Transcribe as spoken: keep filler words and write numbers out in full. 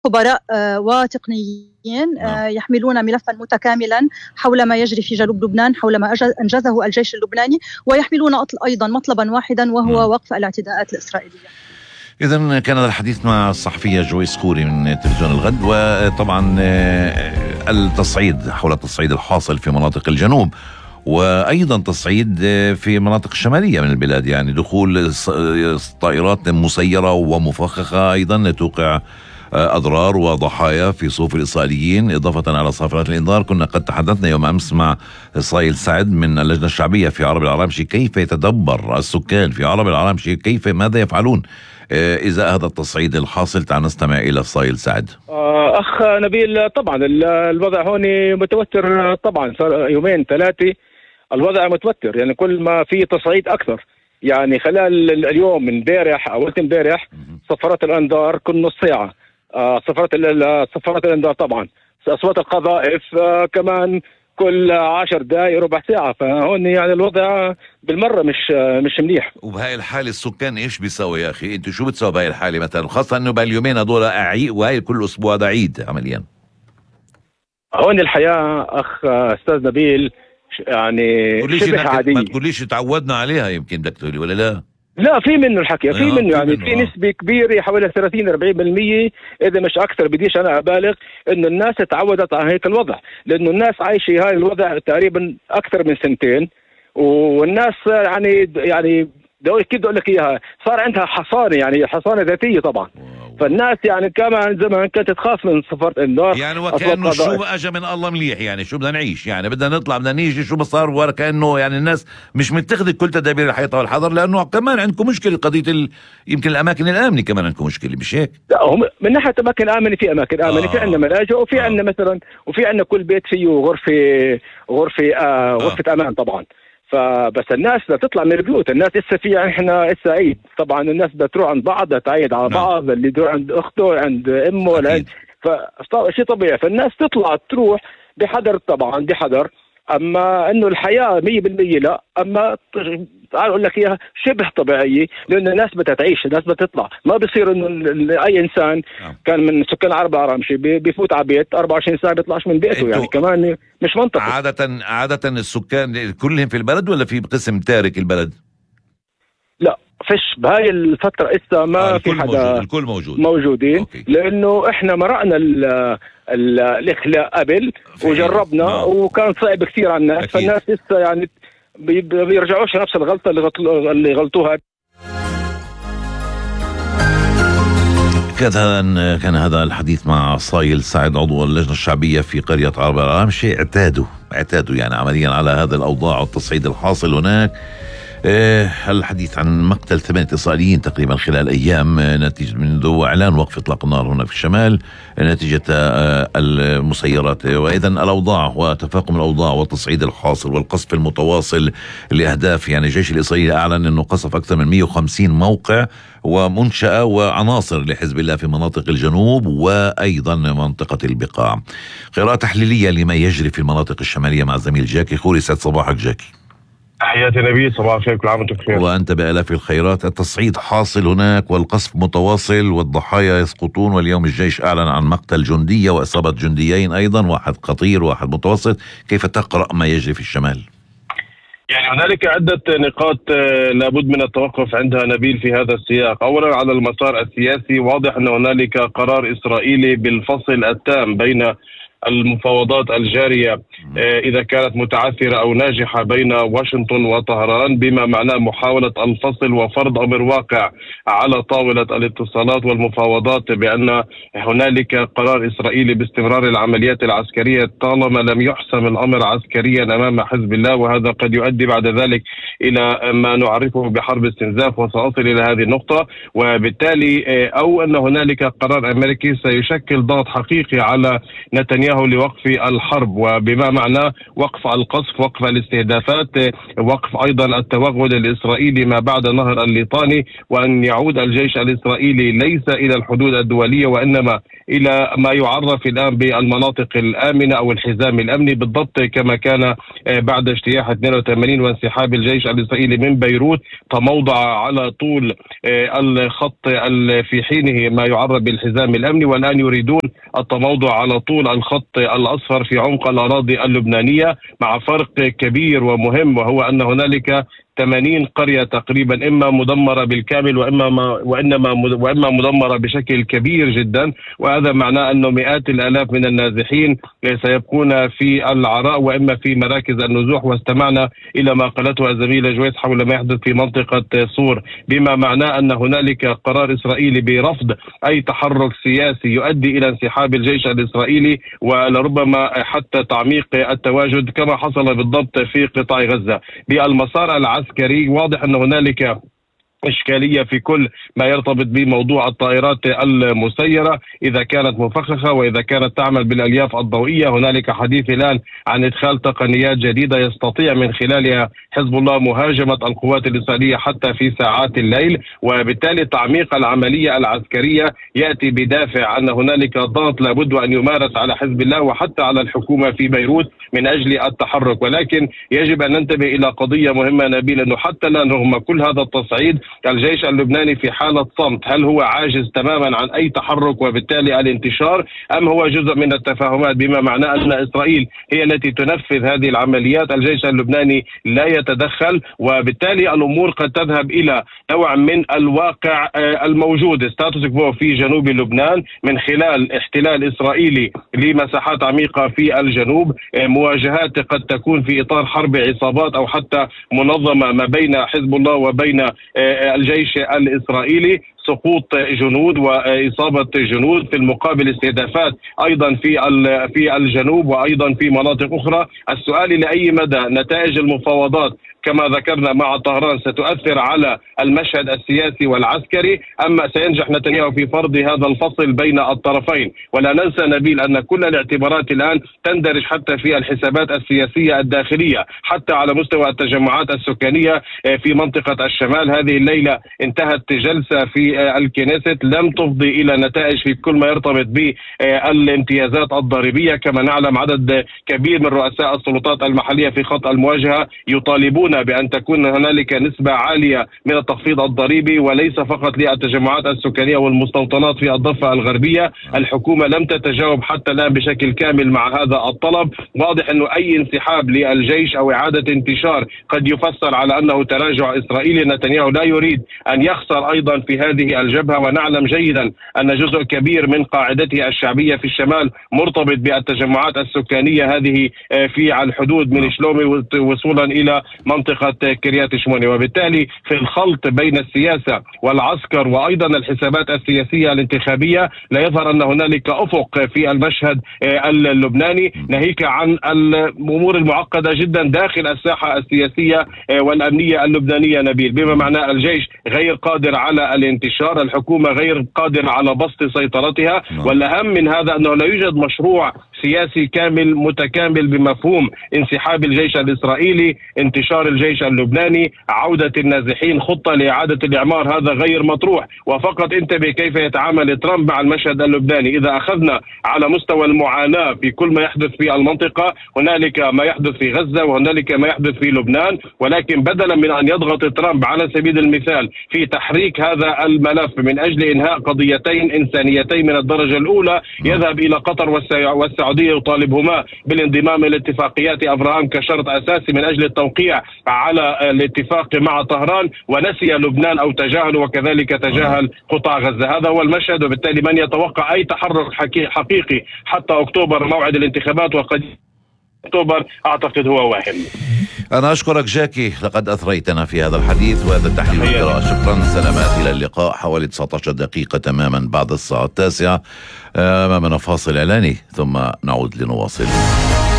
خبراء وتقنيين يحملون ملفا متكاملا حول ما يجري في جنوب لبنان، حول ما أنجزه الجيش اللبناني، ويحملون أيضا مطلبا واحدا وهو وقف الاعتداءات الإسرائيلية. إذن كان هذا الحديث مع الصحفية جويس خوري من تلفزيون الغد. وطبعا التصعيد حول التصعيد الحاصل في مناطق الجنوب، وأيضا تصعيد في مناطق الشمالية من البلاد، يعني دخول طائرات مسيرة ومفخخة أيضا توقع أضرار وضحايا في صفوف الإسرائيليين، إضافة على صافرات الإنذار. كنا قد تحدثنا يوم أمس مع صايل سعد من اللجنة الشعبية في عرب العرامشي كيف يتدبر السكان في عرب العرامشي، كيف ماذا يفعلون إذا هذا التصعيد الحاصل. تعال نستمع إلى صايل سعد. أخ نبيل، طبعا الوضع هون متوتر، طبعا صار يومين ثلاثة الوضع متوتر، يعني كل ما في تصعيد أكثر. يعني خلال اليوم من امبارح أو امبارح صفارات الأنذار كل نص ساعة، صفارات صفارات الأنذار طبعا، أصوات القذائف كمان كل عشر دقائق ربع ساعة. فهون يعني الوضع بالمرة مش مش منيح. وبهاي الحالة السكان ايش بيسوي يا اخي؟ انتوا شو بتسوي بهاي الحالة مثلا، خاصة انه بهاليومين هذول اعيد وهي كل اسبوع هذا عيد عمليا؟ هون الحياة اخ استاذ نبيل يعني شبه عادية. ما تقوليش تعودنا عليها، يمكن بدك تقولي ولا لا؟ لا، في منه الحكي، في منه يعني في نسبة كبيرة حوالي ثلاثين أربعين بالمية إذا مش أكثر، بديش أنا أبالغ، إنه الناس تعودت على هيك الوضع، لأنه الناس عايشة هاي الوضع تقريبا أكثر من سنتين، والناس يعني يعني كيف أقول لك إياها، صار عندها حصانة، يعني حصانة ذاتية طبعا. فالناس يعني كمان زمان كانت تخاف من صفارة النار، يعني وكأنه شو أجا من الله مليح، يعني شو بدنا نعيش، يعني بدنا نطلع بدنا نيجي شو بصار، وكأنه يعني الناس مش متخذة كل تدابير الحيطة والحذر، لأنه كمان عندكم مشكلة قضية ال... يمكن الأماكن الآمنة كمان عندكم مشكلة، مش هيك؟ لا، هم من ناحية أماكن آمنة، في أماكن آمنة، آه. في عندنا ملاجئ، وفي آه. عندنا مثلا، وفي عندنا كل بيت فيه غرفة غرفة آه غرفة آه. أمان طبعا. فبس الناس بدها تطلع من البيوت، الناس لسه في احنا لسه عيد، طبعا الناس بدها تروح عند بعض، بدها تعيد على بعض، اللي يروح عند اخته عند امه، فشيء طبيعي. فالناس تطلع تروح بحذر طبعا، بحذر. اما انه الحياه مية بالمية لا، اما تعال اقول لك اياها شبه طبيعيه، لان الناس بدها تعيش، الناس بدها تطلع. ما بصير انه اي انسان كان من سكان عرب العرامشي بيفوت على بيت أربعة وعشرين ساعه بيطلعش من بيته، يعني كمان مش منطقي. عاده عاده السكان كلهم في البلد ولا في قسم تارك البلد؟ لا، فيش بهاي الفترة إسا ما آه في حدا موجود. الكل موجود موجودين أوكي. لأنه إحنا مرقنا ال ال الإخلاء قبل وجربنا آه. وكان صعب كثير على الناس، فالناس إسا يعني بيرجعوش نفس الغلطة اللي, غلط... اللي غلطوها. كذا كان هذا الحديث مع صايل سعد عضو اللجنة الشعبية في قرية عرب العرامشي. اعتادوا اعتادوا يعني عمليا على هذا الأوضاع والتصعيد الحاصل هناك. الحديث عن مقتل ثمانية إسرائيليين تقريبا خلال أيام نتيجة منذ إعلان وقف إطلاق النار هنا في الشمال نتيجة المسيرات. وإذا الأوضاع وتفاقم الأوضاع والتصعيد الحاصل والقصف المتواصل لأهداف، يعني الجيش الإسرائيلي أعلن أنه قصف أكثر من مئة وخمسين موقع ومنشأة وعناصر لحزب الله في مناطق الجنوب وأيضا منطقة البقاع. قراءة تحليلية لما يجري في المناطق الشمالية مع الزميل جاكي خوري. سعد صباحك جاكي. تحياتي نبيل، صباح الخير، كل عام وانتم بخير. وأنت بآلاف الخيرات. التصعيد حاصل هناك والقصف متواصل والضحايا يسقطون، واليوم الجيش أعلن عن مقتل جندية وإصابة جنديين أيضا، واحد خطير وواحد متوسط. كيف تقرأ ما يجري في الشمال؟ يعني هنالك عدة نقاط لابد من التوقف عندها نبيل في هذا السياق. أولا على المسار السياسي، واضح أن هنالك قرار إسرائيلي بالفصل التام بين المفاوضات الجارية إذا كانت متعثرة أو ناجحة بين واشنطن وطهران، بما معناه محاولة الفصل وفرض أمر واقع على طاولة الاتصالات والمفاوضات بأن هنالك قرار إسرائيلي باستمرار العمليات العسكرية طالما لم يحسم الأمر عسكريا أمام حزب الله، وهذا قد يؤدي بعد ذلك إلى ما نعرفه بحرب استنزاف، وسأصل إلى هذه النقطة. وبالتالي أو أن هنالك قرار أمريكي سيشكل ضغط حقيقي على نتنياهو نتنياهو لوقف الحرب، وبما معناه وقف القصف، وقف الاستهدافات، وقف أيضا التوغل الإسرائيلي ما بعد نهر الليطاني، وأن يعود الجيش الإسرائيلي ليس إلى الحدود الدولية وإنما إلى ما يعرف الآن بالمناطق الآمنة أو الحزام الأمني، بالضبط كما كان بعد اجتياح اثنين وثمانين وانسحاب الجيش الإسرائيلي من بيروت، تموضع على طول الخط في حينه ما يعرف بالحزام الأمني، والآن يريدون التموضع على طول الخط الأصفر في عمق الأراضي اللبنانية، مع فرق كبير ومهم، وهو أن هنالك ثمانين قرية تقريبا إما مدمرة بالكامل وإما ما وإنما وإما مدمرة بشكل كبير جدا، وهذا معناه أنه مئات الآلاف من النازحين سيبقون في العراء وإما في مراكز النزوح. واستمعنا إلى ما قالته الزميلة جويس حول ما يحدث في منطقة صور، بما معناه أن هنالك قرار إسرائيلي برفض أي تحرك سياسي يؤدي إلى انسحاب الجيش الإسرائيلي ولربما حتى تعميق التواجد كما حصل بالضبط في قطاع غزة. بالمسار العسكري واضح أن هنالك إشكالية في كل ما يرتبط بموضوع الطائرات المسيرة، إذا كانت مفخخة وإذا كانت تعمل بالألياف الضوئية. هنالك حديث الآن عن إدخال تقنيات جديدة يستطيع من خلالها حزب الله مهاجمة القوات الإسرائيلية حتى في ساعات الليل، وبالتالي تعميق العملية العسكرية يأتي بدافع أن هنالك ضغط لابد أن يمارس على حزب الله وحتى على الحكومة في بيروت من أجل التحرك. ولكن يجب أن ننتبه إلى قضية مهمة نبيل، أنه حتى الآن رغم كل هذا التصعيد الجيش اللبناني في حالة صمت. هل هو عاجز تماما عن أي تحرك وبالتالي الانتشار، أم هو جزء من التفاهمات، بما معناه أن إسرائيل هي التي تنفذ هذه العمليات، الجيش اللبناني لا يتدخل، وبالتالي الأمور قد تذهب إلى نوع من الواقع الموجود ستاتوس كوو في جنوب لبنان من خلال احتلال إسرائيلي لمساحات عميقة في الجنوب، مواجهات قد تكون في إطار حرب عصابات أو حتى منظمة ما بين حزب الله وبين الجيش الإسرائيلي، سقوط جنود وإصابة جنود، في المقابل استهدافات أيضا في في الجنوب وأيضا في مناطق أخرى. السؤال لأي مدى نتائج المفاوضات كما ذكرنا مع طهران ستؤثر على المشهد السياسي والعسكري، أما سينجح نتنياهو في فرض هذا الفصل بين الطرفين. ولا ننسى نبيل أن كل الاعتبارات الآن تندرج حتى في الحسابات السياسية الداخلية، حتى على مستوى التجمعات السكانية في منطقة الشمال. هذه الليلة انتهت جلسة في الكنيست لم تفضي إلى نتائج في كل ما يرتبط بالامتيازات الضريبية. كما نعلم عدد كبير من رؤساء السلطات المحلية في خط المواجهة يطالبون بأن تكون هنالك نسبة عالية من التخفيض الضريبي، وليس فقط للتجمعات السكانية والمستوطنات في الضفة الغربية. الحكومة لم تتجاوب حتى الآن بشكل كامل مع هذا الطلب. واضح أنه أي انسحاب للجيش أو إعادة انتشار قد يفسر على أنه تراجع إسرائيلي. نتنياهو لا يريد أن يخسر أيضا في هذه الجبهة، ونعلم جيدا أن جزء كبير من قاعدته الشعبية في الشمال مرتبط بالتجمعات السكانية هذه في الحدود من شلومي وصولا إلى منطقة كريات شموني. وبالتالي في الخلط بين السياسة والعسكر وأيضا الحسابات السياسية الانتخابية لا يظهر أن هنالك أفق في المشهد اللبناني، ناهيك عن الأمور المعقدة جدا داخل الساحة السياسية والأمنية اللبنانية نبيل، بما معناه الجيش غير قادر على الانتشار، الحكومة غير قادرة على بسط سيطرتها، والأهم من هذا أنه لا يوجد مشروع سياسي كامل متكامل بمفهوم انسحاب الجيش الإسرائيلي، انتشار الجيش اللبناني، عودة النازحين، خطة لإعادة الإعمار. هذا غير مطروح. وفقط انتبه كيف يتعامل ترامب مع المشهد اللبناني. إذا أخذنا على مستوى المعاناة في كل ما يحدث في المنطقة، هنالك ما يحدث في غزة وهنالك ما يحدث في لبنان، ولكن بدلا من أن يضغط ترامب على سبيل المثال في تحريك هذا الملف من أجل إنهاء قضيتين إنسانيتين من الدرجة الأولى، يذهب إلى قطر والسعودية يطالبهما بالانضمام إلى اتفاقيات أبراهام كشرط أساسي من أجل التوقيع على الاتفاق مع طهران، ونسي لبنان أو تجاهل، وكذلك تجاهل قطاع غزة. هذا هو المشهد، وبالتالي من يتوقع أي تحرك حقيقي حتى أكتوبر موعد الانتخابات، وقد أكتوبر أعتقد هو واحد. أنا أشكرك جاكي، لقد أثريتنا في هذا الحديث وهذا التحليل والقراءة. شكرا، سلامات، إلى اللقاء. حوالي تسعة عشر دقيقة تماما بعد الساعة التاسعة، أمامنا فاصل إعلاني ثم نعود لنواصل.